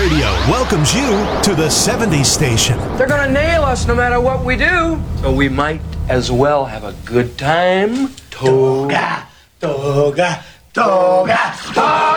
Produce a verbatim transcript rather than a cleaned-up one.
Radio welcomes you to the seventies station. They're gonna nail us no matter what we do. So we might as well have a good time. Toga, toga, toga, toga.